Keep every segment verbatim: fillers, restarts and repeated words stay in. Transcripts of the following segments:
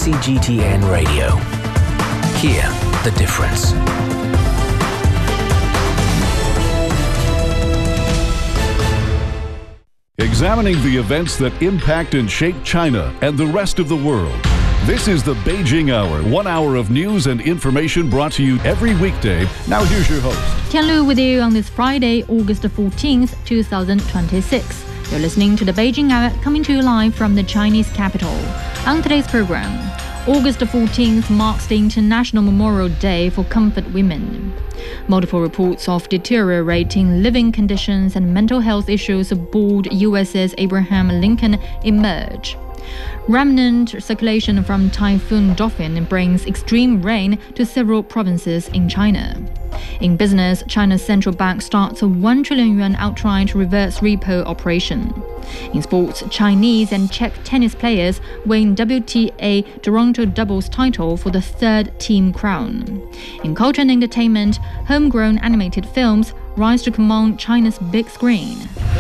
C G T N Radio. Hear the difference. Examining the events that impact and shape China and the rest of the world. This is the Beijing Hour, one hour of news and information brought to you every weekday. Now here's your host. Tian Lu with you on this Friday, August fourteenth, twenty twenty-six. You're listening to the Beijing Hour, coming to you live from the Chinese capital. On today's program, August fourteenth marks the International Memorial Day for Comfort Women. Multiple reports of deteriorating living conditions and mental health issues aboard U S S Abraham Lincoln emerge. Remnant circulation from Typhoon Dolphin brings extreme rain to several provinces in China. In business, China's central bank starts a one trillion yuan outright reverse repo operation. In sports, Chinese and Czech tennis players win W T A Toronto doubles title for the third team crown. In culture and entertainment, homegrown animated films rise to command China's big screen.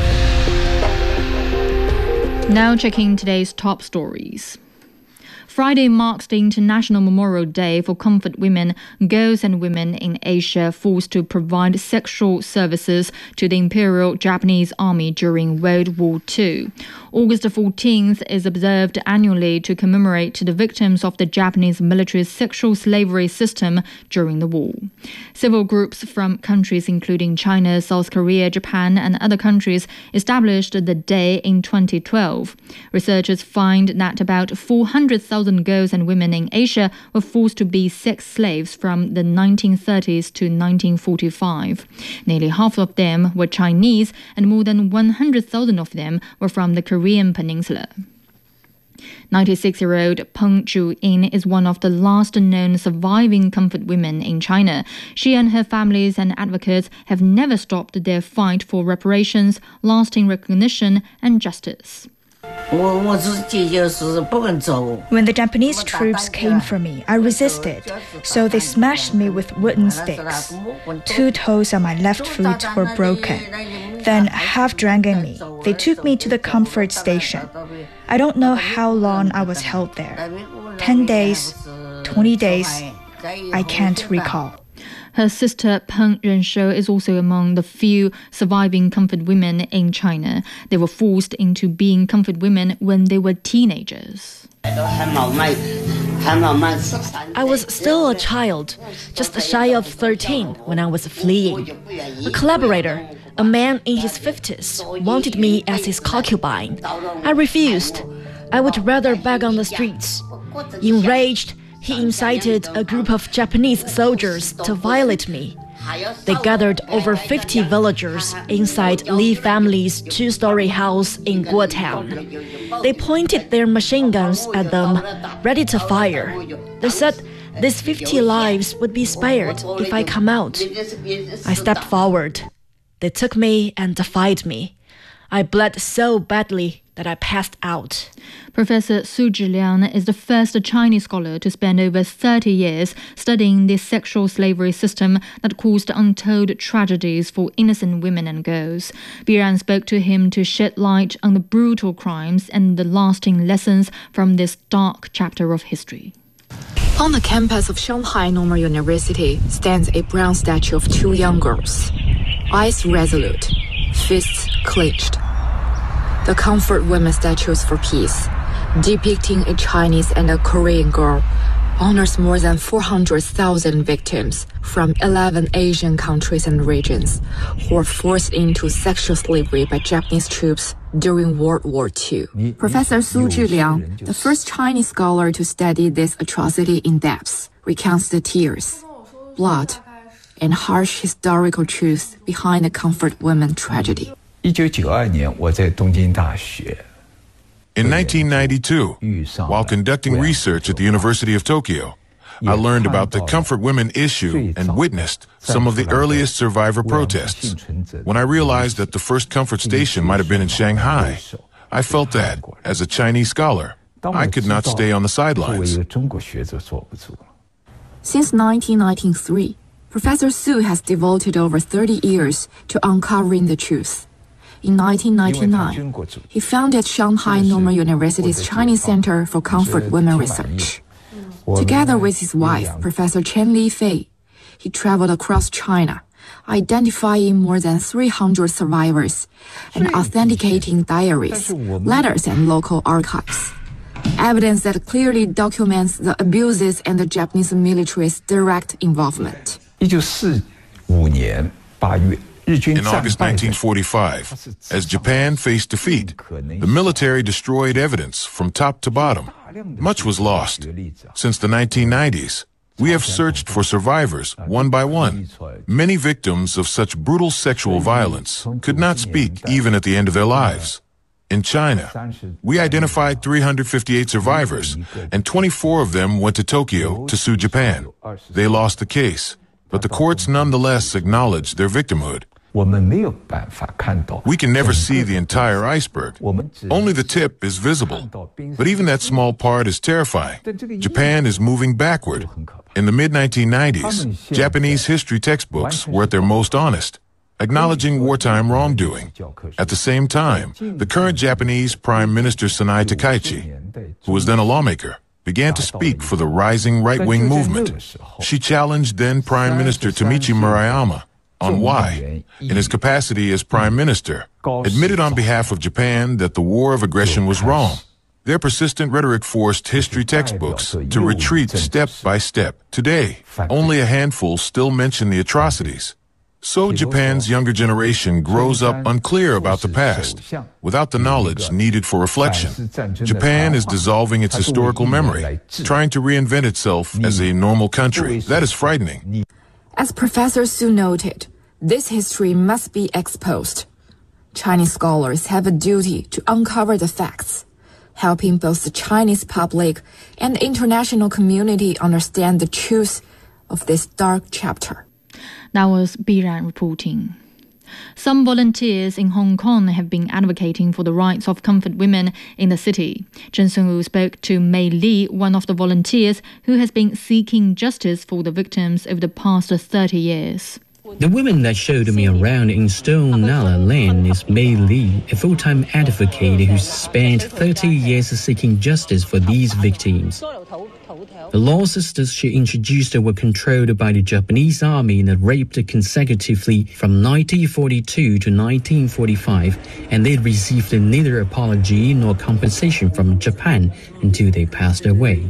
Now checking today's top stories. Friday marks the International Memorial Day for Comfort Women, girls and women in Asia forced to provide sexual services to the Imperial Japanese Army during World War Two. August fourteenth is observed annually to commemorate the victims of the Japanese military's sexual slavery system during the war. Several groups from countries including China, South Korea, Japan, and other countries established the day in twenty twelve. Researchers find that about four hundred thousand girls and women in Asia were forced to be sex slaves from the nineteen thirties to nineteen forty-five. Nearly half of them were Chinese, and more than one hundred thousand of them were from the Korean peninsula. ninety-six-year-old Peng Zhu-yin is one of the last known surviving comfort women in China. She and her families and advocates have never stopped their fight for reparations, lasting recognition, and justice. When the Japanese troops came for me, I resisted, so they smashed me with wooden sticks. Two toes on my left foot were broken. Then, half dragging me, they took me to the comfort station. I don't know how long I was held there. Ten days, twenty days, I can't recall. Her sister Peng Renshou is also among the few surviving comfort women in China. They were forced into being comfort women when they were teenagers. I was still a child, just shy of thirteen when I was fleeing. A collaborator, a man in his fifties, wanted me as his concubine. I refused. I would rather beg on the streets. Enraged, he incited a group of Japanese soldiers to violate me. They gathered over fifty villagers inside Li family's two-story house in Guotown. They pointed their machine guns at them, ready to fire. They said these fifty lives would be spared if I come out. I stepped forward. They took me and defied me. I bled so badly that I passed out. Professor Su Zhiliang is the first Chinese scholar to spend over thirty years studying the sexual slavery system that caused untold tragedies for innocent women and girls. Biran spoke to him to shed light on the brutal crimes and the lasting lessons from this dark chapter of history. On the campus of Shanghai Normal University stands a bronze statue of two young girls, eyes resolute, fists clenched. The Comfort Women Statues for Peace, depicting a Chinese and a Korean girl, honors more than four hundred thousand victims from eleven Asian countries and regions who were forced into sexual slavery by Japanese troops during World War Two. Professor Su Zhiliang, the first Chinese scholar to study this atrocity in depth, recounts the tears, blood, and harsh historical truth behind the Comfort Women tragedy. In nineteen ninety-two, while conducting research at the University of Tokyo, I learned about the Comfort Women issue and witnessed some of the earliest survivor protests. When I realized that the first comfort station might have been in Shanghai, I felt that, as a Chinese scholar, I could not stay on the sidelines. Since nineteen ninety-three, Professor Su has devoted over thirty years to uncovering the truth. In nineteen ninety-nine, he founded Shanghai Normal University's Chinese Center for Comfort Women Research. Together with his wife, Professor Chen Li-Fei, he traveled across China, identifying more than three hundred survivors and authenticating diaries, letters, and local archives. Evidence that clearly documents the abuses and the Japanese military's direct involvement. In August nineteen forty-five, as Japan faced defeat, the military destroyed evidence from top to bottom. Much was lost. Since the nineteen nineties, we have searched for survivors one by one. Many victims of such brutal sexual violence could not speak even at the end of their lives. In China, we identified three hundred fifty-eight survivors, and twenty-four of them went to Tokyo to sue Japan. They lost the case, but the courts nonetheless acknowledged their victimhood. We can never see the entire iceberg. Only the tip is visible. But even that small part is terrifying. Japan is moving backward. In the mid nineteen nineties, Japanese history textbooks were at their most honest, acknowledging wartime wrongdoing. At the same time, the current Japanese Prime Minister Sanai Takaichi, who was then a lawmaker, began to speak for the rising right-wing movement. She challenged then Prime Minister Tomichi Murayama on why, in his capacity as Prime Minister, admitted on behalf of Japan that the war of aggression was wrong. Their persistent rhetoric forced history textbooks to retreat step by step. Today, only a handful still mention the atrocities. So Japan's younger generation grows up unclear about the past, without the knowledge needed for reflection. Japan is dissolving its historical memory, trying to reinvent itself as a normal country. That is frightening. As Professor Su noted, this history must be exposed. Chinese scholars have a duty to uncover the facts, helping both the Chinese public and the international community understand the truth of this dark chapter. That was Biran reporting. Some volunteers in Hong Kong have been advocating for the rights of comfort women in the city. Chen Sun-Wu spoke to Mei Li, one of the volunteers who has been seeking justice for the victims over the past thirty years. The woman that showed me around in Stone Nala Lane is Mei Li, a full-time advocate who spent thirty years seeking justice for these victims. The law systems she introduced were controlled by the Japanese army and raped consecutively from nineteen forty-two to nineteen forty-five, and they received neither apology nor compensation from Japan until they passed away.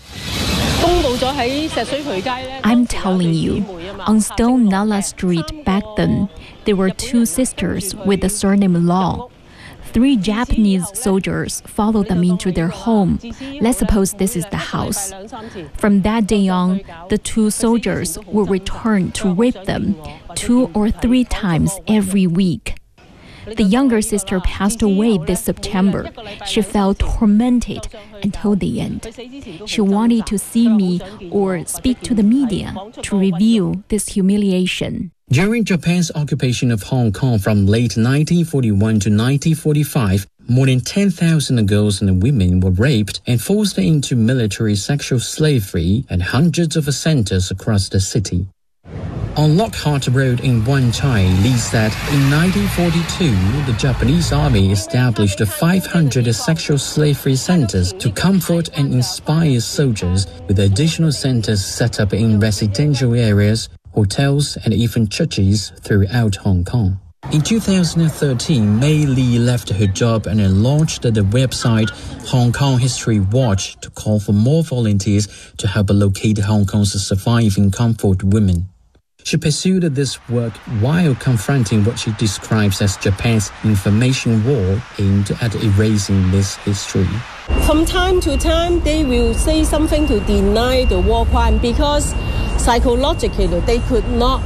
I'm telling you, on Stone Nala Street back then, there were two sisters with the surname Law. Three Japanese soldiers followed them into their home. Let's suppose this is the house. From that day on, the two soldiers would return to rape them two or three times every week. The younger sister passed away this September. She felt tormented until the end. She wanted to see me or speak to the media to reveal this humiliation. During Japan's occupation of Hong Kong from late nineteen forty-one to nineteen forty-five, more than ten thousand girls and women were raped and forced into military sexual slavery at hundreds of centers across the city. On Lockhart Road in Wan Chai, Li said in nineteen forty-two, the Japanese army established five hundred sexual slavery centers to comfort and inspire soldiers, with additional centers set up in residential areas, hotels, and even churches throughout Hong Kong. In two thousand thirteen, Mei Li left her job and launched the website Hong Kong History Watch to call for more volunteers to help locate Hong Kong's surviving comfort women. She pursued this work while confronting what she describes as Japan's information war aimed at erasing this history. From time to time, they will say something to deny the war crime because psychologically they could not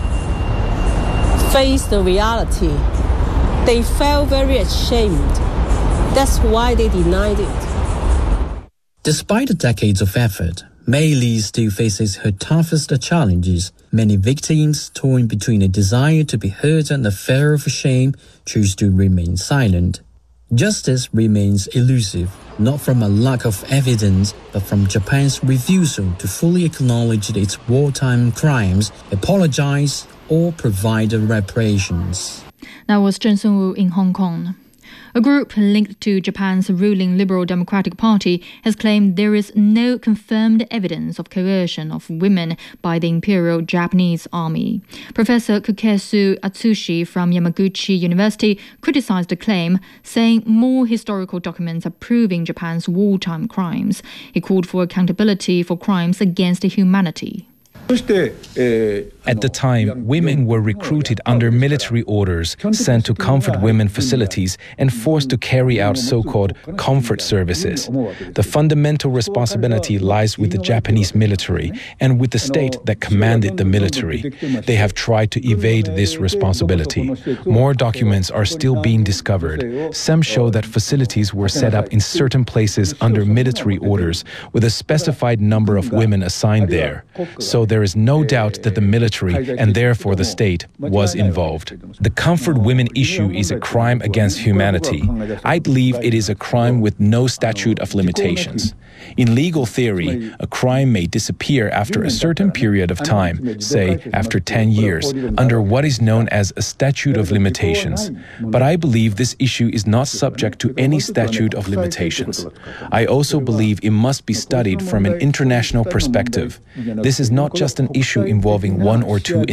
face the reality. They felt very ashamed. That's why they denied it. Despite decades of effort, Mei Li still faces her toughest challenges. Many victims, torn between a desire to be heard and the fear of shame, choose to remain silent. Justice remains elusive, not from a lack of evidence, but from Japan's refusal to fully acknowledge its wartime crimes, apologize, or provide reparations. That was Chen Sun-Wu in Hong Kong. A group linked to Japan's ruling Liberal Democratic Party has claimed there is no confirmed evidence of coercion of women by the Imperial Japanese Army. Professor Kukesu Atsushi from Yamaguchi University criticized the claim, saying more historical documents are proving Japan's wartime crimes. He called for accountability for crimes against humanity. At the time, women were recruited under military orders, sent to comfort women facilities, and forced to carry out so-called comfort services. The fundamental responsibility lies with the Japanese military and with the state that commanded the military. They have tried to evade this responsibility. More documents are still being discovered. Some show that facilities were set up in certain places under military orders, with a specified number of women assigned there. So there is no doubt that the military, and therefore the state, was involved. The comfort women issue is a crime against humanity. I believe it is a crime with no statute of limitations. In legal theory, a crime may disappear after a certain period of time, say after ten years, under what is known as a statute of limitations. But I believe this issue is not subject to any statute of limitations. I also believe it must be studied from an international perspective. This is not just an issue involving one or two